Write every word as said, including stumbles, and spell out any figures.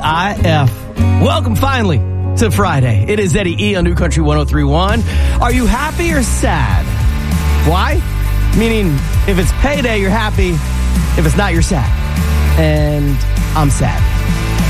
I F. Welcome finally to Friday. It is Eddie E on New Country one oh three point one. Are you happy or sad? Why? Meaning, if it's payday, you're happy. If it's not, you're sad. And I'm sad.